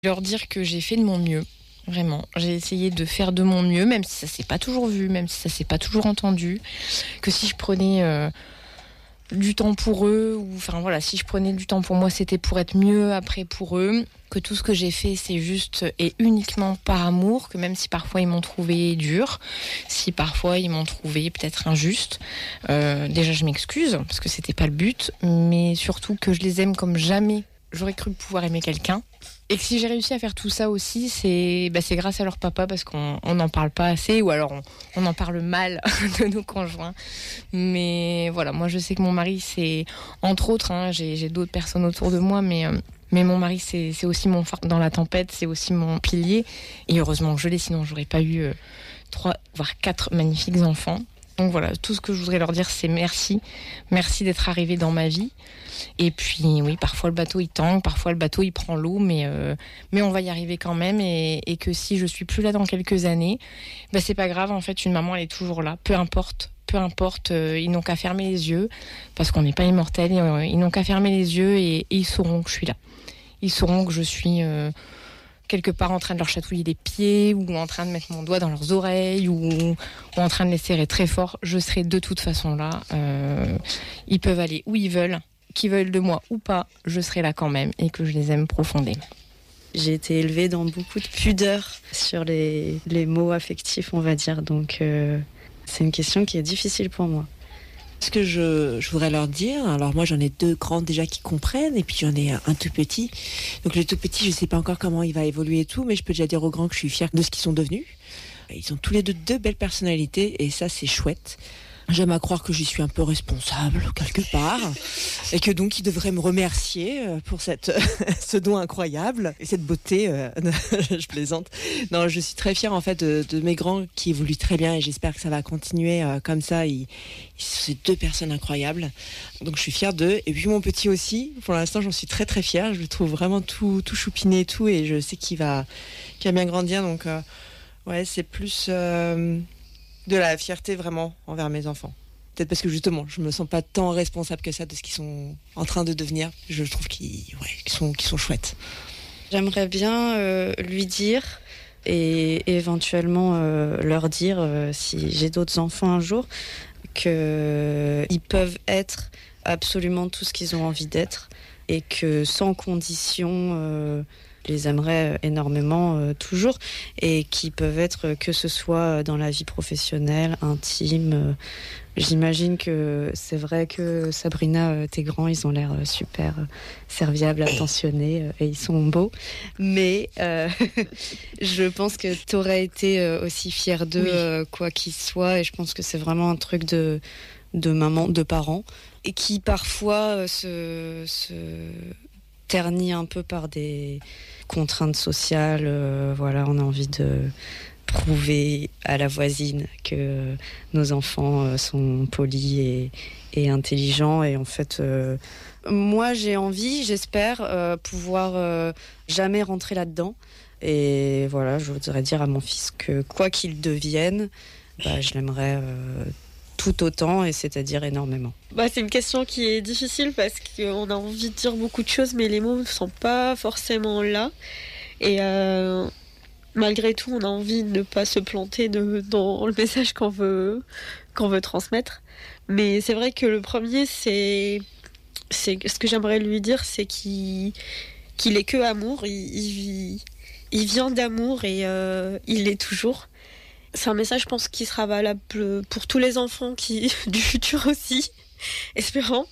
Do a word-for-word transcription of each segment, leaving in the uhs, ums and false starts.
Leur dire que j'ai fait de mon mieux, vraiment. J'ai essayé de faire de mon mieux, même si ça s'est pas toujours vu, même si ça s'est pas toujours entendu. Que si je prenais euh, du temps pour eux, ou enfin voilà, si je prenais du temps pour moi, c'était pour être mieux après pour eux. Que tout ce que j'ai fait, c'est juste et uniquement par amour. Que même si parfois ils m'ont trouvé dur, si parfois ils m'ont trouvé peut-être injuste, euh, déjà je m'excuse parce que c'était pas le but, mais surtout que je les aime comme jamais j'aurais cru pouvoir aimer quelqu'un. Et que si j'ai réussi à faire tout ça aussi, c'est, bah, c'est grâce à leur papa, parce qu'on n'en parle pas assez, ou alors on, on en parle mal de nos conjoints. Mais voilà, moi je sais que mon mari, c'est, entre autres, hein, j'ai, j'ai d'autres personnes autour de moi, mais, euh, mais mon mari, c'est, c'est aussi mon phare dans la tempête, c'est aussi mon pilier. Et heureusement que je l'ai, sinon j'aurais pas eu euh, trois, voire quatre magnifiques enfants. Donc voilà, tout ce que je voudrais leur dire, c'est merci. Merci d'être arrivé dans ma vie. Et puis oui, parfois le bateau il tangue, parfois le bateau il prend l'eau, mais, euh, mais on va y arriver quand même. Et, et que si je suis plus là dans quelques années, bah c'est pas grave, en fait, une maman elle est toujours là, peu importe. Peu importe, euh, ils n'ont qu'à fermer les yeux, parce qu'on n'est pas immortel, euh, ils n'ont qu'à fermer les yeux et, et ils sauront que je suis là. Ils sauront que je suis... Euh, quelque part en train de leur chatouiller les pieds, ou en train de mettre mon doigt dans leurs oreilles, ou, ou en train de les serrer très fort, je serai de toute façon là. Euh, ils peuvent aller où ils veulent, qu'ils veulent de moi ou pas, je serai là quand même, et que je les aime profondément. J'ai été élevée dans beaucoup de pudeur sur les, les mots affectifs, on va dire, donc euh, c'est une question qui est difficile pour moi. Ce que je, je voudrais leur dire, alors moi j'en ai deux grands déjà qui comprennent, et puis j'en ai un, un tout petit. Donc le tout petit, je sais pas encore comment il va évoluer et tout, mais je peux déjà dire aux grands que je suis fière de ce qu'ils sont devenus. Ils ont tous les deux deux belles personnalités, et ça c'est chouette. J'aime à croire que j'y suis un peu responsable quelque part, et que donc ils devraient me remercier pour cette, ce don incroyable et cette beauté. Euh, je plaisante. Non, je suis très fière en fait de, de mes grands qui évoluent très bien, et j'espère que ça va continuer euh, comme ça. Ils, ils, c'est deux personnes incroyables, donc je suis fière d'eux. Et puis mon petit aussi. Pour l'instant, j'en suis très très fière. Je le trouve vraiment tout tout choupiné et tout, et je sais qu'il va qu'il va bien grandir. Donc euh, ouais, c'est plus euh, de la fierté vraiment envers mes enfants. Peut-être parce que justement, je me sens pas tant responsable que ça de ce qu'ils sont en train de devenir. Je trouve qu'ils, ouais, qu'ils sont, qu'ils sont chouettes. J'aimerais bien euh, lui dire et éventuellement euh, leur dire, euh, si j'ai d'autres enfants un jour, qu'ils peuvent être absolument tout ce qu'ils ont envie d'être, et que sans condition... Euh, les aimerais énormément euh, toujours, et qui peuvent être, que ce soit dans la vie professionnelle, intime. Euh, j'imagine que c'est vrai que Sabrina, euh, tes grands, ils ont l'air euh, super euh, serviables, attentionnés, euh, et ils sont beaux. Mais euh, je pense que t'aurais été euh, aussi fière d'eux, oui. euh, quoi qu'il soit, et je pense que c'est vraiment un truc de, de maman, de parents, et qui parfois euh, se... se terni un peu par des contraintes sociales. Euh, voilà, on a envie de prouver à la voisine que nos enfants euh, sont polis et, et intelligents. Et en fait, euh, moi, j'ai envie, j'espère, euh, pouvoir euh, jamais rentrer là-dedans. Et voilà, je voudrais dire à mon fils que quoi qu'il devienne, bah, je l'aimerais euh, tout autant, et c'est-à-dire énormément. Bah, c'est une question qui est difficile parce qu'on a envie de dire beaucoup de choses, mais les mots ne sont pas forcément là. Et euh, malgré tout, on a envie de ne pas se planter de, dans le message qu'on veut, qu'on veut transmettre. Mais c'est vrai que le premier, c'est, c'est ce que j'aimerais lui dire, c'est qu'il, qu'il est que amour. Il, il, il vient d'amour, et euh, il l'est toujours. C'est un message, je pense, qui sera valable pour tous les enfants qui, du futur aussi, espérant.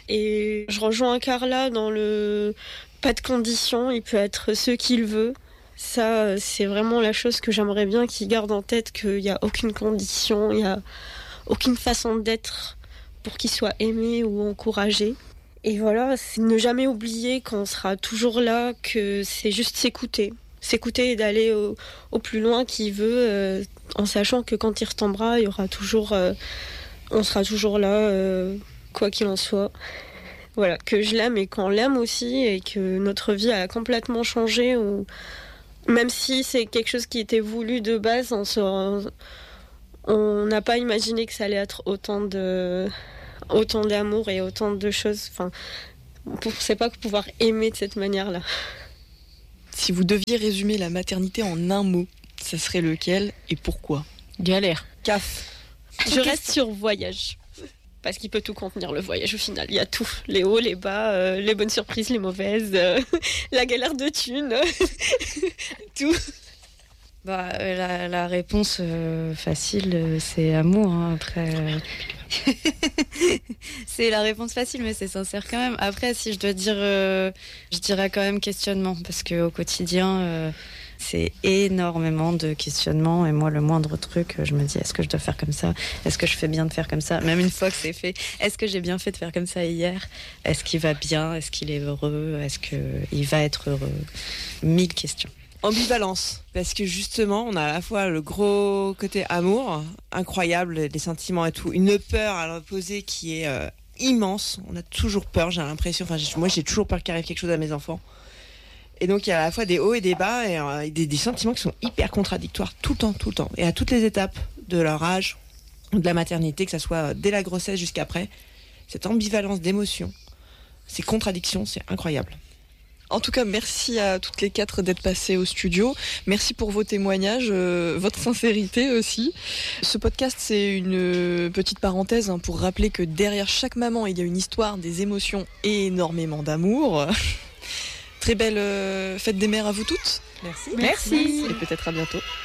Et je rejoins Carla dans le pas de condition, il peut être ce qu'il veut. Ça, c'est vraiment la chose que j'aimerais bien qu'il garde en tête, qu'il n'y a aucune condition, il n'y a aucune façon d'être pour qu'il soit aimé ou encouragé. Et voilà, c'est ne jamais oublier qu'on sera toujours là, que c'est juste s'écouter. S'écouter et d'aller au, au plus loin qu'il veut, euh, en sachant que quand il retombera, il y aura toujours, euh, on sera toujours là, euh, quoi qu'il en soit. Voilà, que je l'aime et qu'on l'aime aussi, et que notre vie a complètement changé. Ou même si c'est quelque chose qui était voulu de base, on se, on n'a pas imaginé que ça allait être autant de, autant d'amour et autant de choses. Enfin, on ne pensait pas pouvoir aimer de cette manière-là. Si vous deviez résumer la maternité en un mot, ça serait lequel et pourquoi? Galère. Caf. Je reste sur voyage. Parce qu'il peut tout contenir, le voyage, au final. Il y a tout. Les hauts, les bas, euh, les bonnes surprises, les mauvaises, euh, la galère de thunes, tout. Bah, euh, la, la réponse euh, facile, euh, c'est amour. Hein. Après, euh, c'est la réponse facile, mais c'est sincère quand même. Après, si je dois dire, euh, je dirais quand même questionnement, parce qu'au quotidien, euh, c'est énormément de questionnements. Et moi, le moindre truc, je me dis, est-ce que je dois faire comme ça? Est-ce que je fais bien de faire comme ça? Même une fois que c'est fait, est-ce que j'ai bien fait de faire comme ça hier? Est-ce qu'il va bien? Est-ce qu'il est heureux? Est-ce qu'il va être heureux? Mille questions. Ambivalence, parce que justement, on a à la fois le gros côté amour, incroyable, les sentiments et tout, une peur à l'opposé qui est euh, immense. On a toujours peur, j'ai l'impression. Enfin, j'ai- moi, j'ai toujours peur qu'il arrive quelque chose à mes enfants. Et donc, il y a à la fois des hauts et des bas, et euh, des, des sentiments qui sont hyper contradictoires tout le temps, tout le temps, et à toutes les étapes de leur âge, de la maternité, que ça soit dès la grossesse jusqu'après. Cette ambivalence d'émotions, ces contradictions, c'est incroyable. En tout cas, merci à toutes les quatre d'être passées au studio. Merci pour vos témoignages, euh, votre sincérité aussi. Ce podcast, c'est une euh, petite parenthèse hein, pour rappeler que derrière chaque maman, il y a une histoire, des émotions et énormément d'amour. Très belle euh, fête des mères à vous toutes. Merci. Merci. Et peut-être à bientôt.